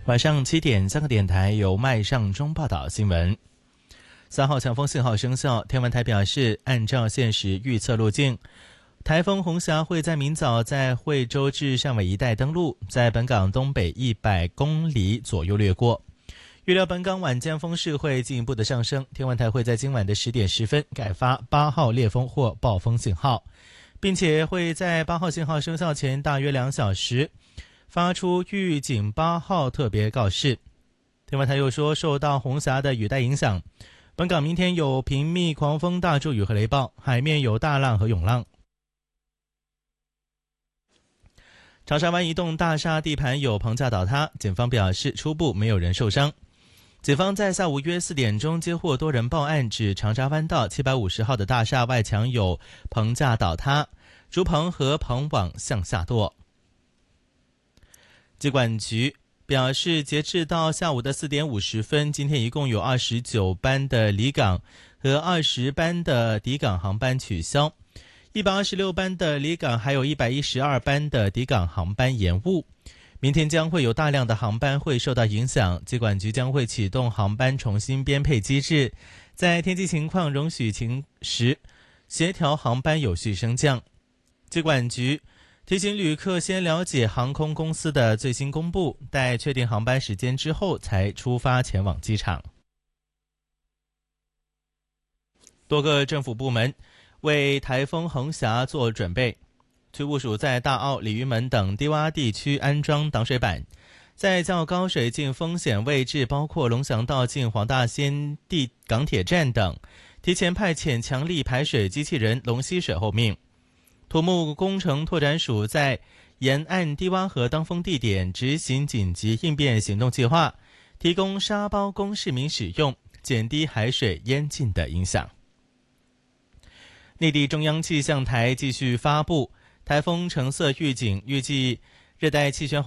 晚上7点，3个电台由麦尚中报道新闻。3号强风信号生效，天文台表示，按照现时预测路径，台风红霞会在明早在惠州至汕尾一带登陆，在本港东北100公里左右掠过。预料本港晚间风势会进一步的上升，天文台会在今晚的10点10分改发8号烈风或暴风信号，并且会在8号信号生效前大约2小时发出预警8号特别告示。天文台又说，受到红霞的雨带影响，本港明天有频密狂风大骤雨和雷暴，海面有大浪和涌浪。长沙湾一栋大厦地盘有棚架倒塌，警方表示初步没有人受伤。警方在下午约4点钟接获多人报案，指长沙湾道750号的大厦外墙有棚架倒塌，竹棚和棚网向下堕。机管局表示，截至到下午的4点50分，今天一共有29班的离港和20班的抵港航班取消，126班的离港还有112班的抵港航班延误。明天将会有大量的航班会受到影响，机管局将会启动航班重新编配机制，在天气情况容许时协调航班有序升降。机管局提醒旅客先了解航空公司的最新公布，待确定航班时间之后才出发前往机场。多个政府部门为台风红霞做准备，区务署在大澳、鲤鱼门等低洼地区安装挡水板，在较高水浸风险位置，包括龙翔道近黄大仙地港铁站等，提前派遣强力排水机器人龙吸水后命。土木工程拓展署在沿岸低洼和当风地点执行紧急应变行动计划，提供沙包供市民使用，减低海水淹进的影响。内地中央气象台继续发布台风橙色预警，预计热带气旋